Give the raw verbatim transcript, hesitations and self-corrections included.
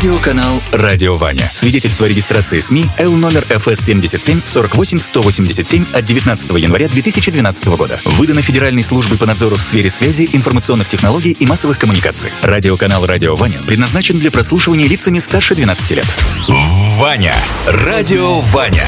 Радиоканал «Радио Ваня». Свидетельство о регистрации СМИ Л номер эф эс семьдесят семь сорок восемь сто восемьдесят семь от девятнадцатого января две тысячи двенадцатого года. Выдано Федеральной службой по надзору в сфере связи, информационных технологий и массовых коммуникаций. Радиоканал «Радио Ваня» предназначен для прослушивания лицами старше двенадцати лет. Ваня. Радио Ваня.